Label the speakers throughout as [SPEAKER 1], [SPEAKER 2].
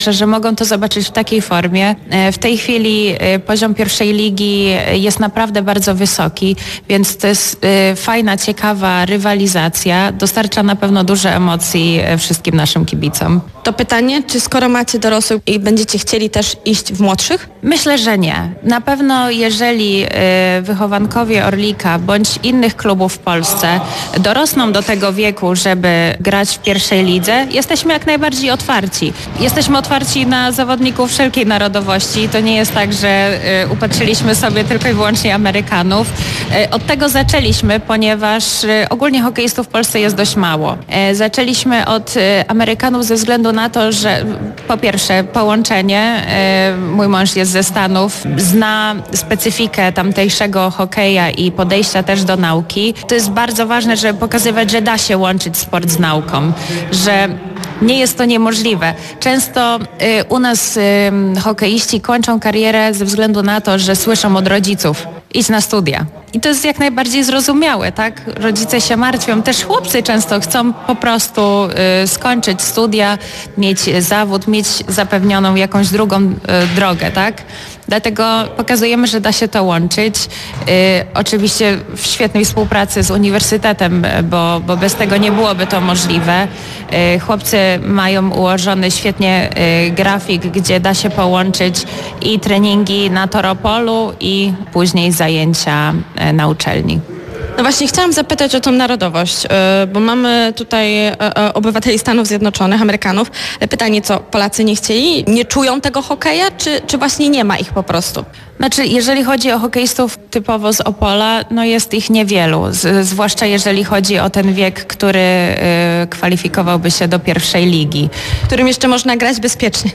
[SPEAKER 1] że mogą to zobaczyć w takiej formie. W tej chwili poziom pierwszej ligi jest naprawdę bardzo wysoki, więc to jest fajna, ciekawa rywalizacja. Dostarcza na pewno dużo emocji wszystkim naszym kibicom.
[SPEAKER 2] To pytanie, czy skoro macie dorosłych i będziecie chcieli też iść w młodszych?
[SPEAKER 1] Myślę, że nie. Na pewno jeżeli wychowankowie Orlika bądź innych klubów w Polsce dorosną do tego wieku, żeby grać w pierwszej lidze, jesteśmy jak najbardziej otwarci. Jesteśmy otwarci na zawodników wszelkiej narodowości. To nie jest tak, że upatrzyliśmy sobie tylko i wyłącznie Amerykanów. Od tego zaczęliśmy, ponieważ ogólnie hokeistów w Polsce jest dość mało. Zaczęliśmy od Amerykanów ze względu na to, że po pierwsze połączenie, mój mąż jest ze Stanów, zna specyfikę tamtejszego hokeja i podejścia też do nauki. To jest bardzo ważne, żeby pokazywać, że da się łączyć sport z nauką, że nie jest to niemożliwe. Często u nas hokeiści kończą karierę ze względu na to, że słyszą od rodziców: idź na studia. I to jest jak najbardziej zrozumiałe, tak? Rodzice się martwią. Też chłopcy często chcą po prostu skończyć studia, mieć zawód, mieć zapewnioną jakąś drugą drogę, tak? Dlatego pokazujemy, że da się to łączyć. Oczywiście w świetnej współpracy z uniwersytetem, bo bez tego nie byłoby to możliwe. Chłopcy mają ułożony świetnie grafik, gdzie da się połączyć i treningi na Toropolu i później zajęcia na uczelni.
[SPEAKER 2] No właśnie chciałam zapytać o tą narodowość, bo mamy tutaj obywateli Stanów Zjednoczonych, Amerykanów. Pytanie, co Polacy nie chcieli? Nie czują tego hokeja, czy właśnie nie ma ich po prostu?
[SPEAKER 1] Znaczy, jeżeli chodzi o hokeistów typowo z Opola, no jest ich niewielu, zwłaszcza jeżeli chodzi o ten wiek, który kwalifikowałby się do pierwszej ligi.
[SPEAKER 2] Którym jeszcze można grać bezpiecznie.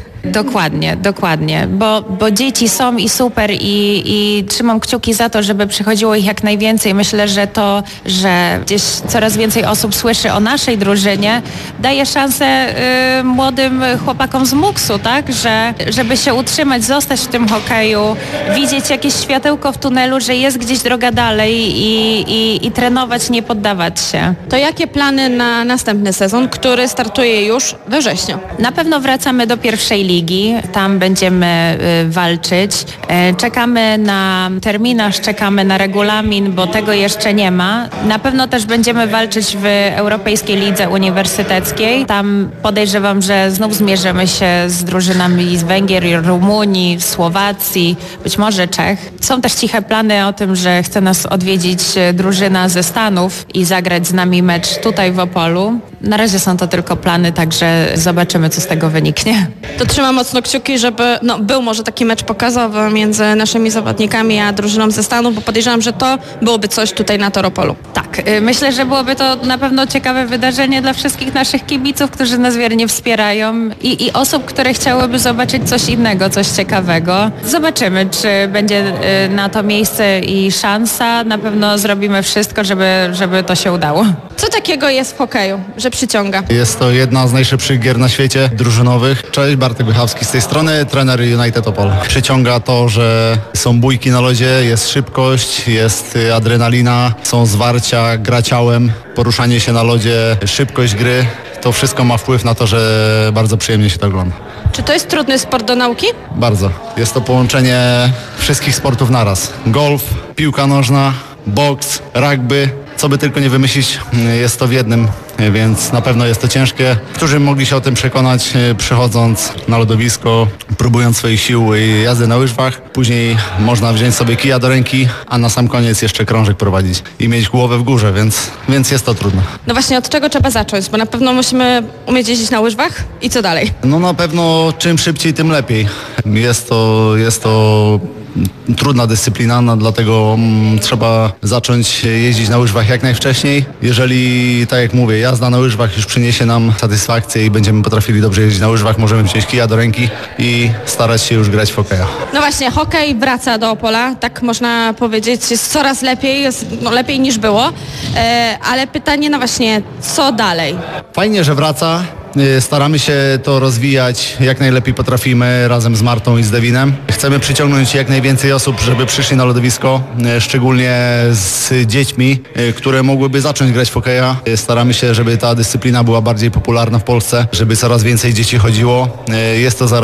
[SPEAKER 1] Dokładnie, bo dzieci są i super i trzymam kciuki za to, żeby przychodziło ich jak najwięcej. Myślę, że to, że gdzieś coraz więcej osób słyszy o naszej drużynie, daje szansę młodym chłopakom z MUKS-u, tak, żeby się utrzymać, zostać w tym hokeju, widzieć jakieś światełko w tunelu, że jest gdzieś droga dalej i trenować, nie poddawać się.
[SPEAKER 2] To jakie plany na następny sezon, który startuje już we wrześniu?
[SPEAKER 1] Na pewno wracamy do pierwszej ligi. Tam będziemy walczyć. Czekamy na terminarz, czekamy na regulamin, bo tego jeszcze nie ma. Na pewno też będziemy walczyć w Europejskiej Lidze Uniwersyteckiej. Tam podejrzewam, że znów zmierzymy się z drużynami z Węgier, Rumunii, Słowacji, być może Czech. Są też ciche plany o tym, że chce nas odwiedzić drużyna ze Stanów i zagrać z nami mecz tutaj w Opolu. Na razie są to tylko plany, także zobaczymy, co z tego wyniknie.
[SPEAKER 2] To trzymam mocno kciuki, żeby był może taki mecz pokazowy między naszymi zawodnikami a drużyną ze Stanów, bo podejrzewam, że to byłoby coś tutaj na Toropolu.
[SPEAKER 1] Tak, myślę, że byłoby to na pewno ciekawe wydarzenie dla wszystkich naszych kibiców, którzy nas wiernie wspierają i osób, które chciałyby zobaczyć coś innego, coś ciekawego. Zobaczymy, czy będzie na to miejsce i szansa. Na pewno zrobimy wszystko, żeby to się udało.
[SPEAKER 2] Co takiego jest w hokeju, że przyciąga?
[SPEAKER 3] Jest to jedna z najszybszych gier na świecie, drużynowych. Cześć, Bartek Bychawski z tej strony, trener United Opol. Przyciąga to, że są bójki na lodzie, jest szybkość, jest adrenalina, są zwarcia, gra ciałem, poruszanie się na lodzie, szybkość gry. To wszystko ma wpływ na to, że bardzo przyjemnie się to ogląda.
[SPEAKER 2] Czy to jest trudny sport do nauki?
[SPEAKER 3] Bardzo. Jest to połączenie wszystkich sportów naraz. Golf, piłka nożna, boks, rugby. Co by tylko nie wymyślić, jest to w jednym, więc na pewno jest to ciężkie. Którzy mogli się o tym przekonać, przychodząc na lodowisko, próbując swoich sił i jazdy na łyżwach. Później można wziąć sobie kija do ręki, a na sam koniec jeszcze krążek prowadzić i mieć głowę w górze, więc jest to trudne.
[SPEAKER 2] No właśnie, od czego trzeba zacząć? Bo na pewno musimy umieć jeździć na łyżwach i co dalej?
[SPEAKER 3] No na pewno czym szybciej, tym lepiej. Jest to trudna dyscyplina, no, dlatego trzeba zacząć jeździć na łyżwach jak najwcześniej. Jeżeli, tak jak mówię, jazda na łyżwach już przyniesie nam satysfakcję i będziemy potrafili dobrze jeździć na łyżwach, możemy wziąć kija do ręki i starać się już grać w hokeja.
[SPEAKER 2] No właśnie, hokej wraca do Opola, tak można powiedzieć, jest coraz lepiej, jest lepiej niż było, ale pytanie, no właśnie, co dalej?
[SPEAKER 3] Fajnie, że wraca. Staramy się to rozwijać jak najlepiej potrafimy razem z Martą i z Devinem. Chcemy przyciągnąć jak najwięcej osób, żeby przyszli na lodowisko, szczególnie z dziećmi, które mogłyby zacząć grać w hokeja. Staramy się, żeby ta dyscyplina była bardziej popularna w Polsce, żeby coraz więcej dzieci chodziło. Jest to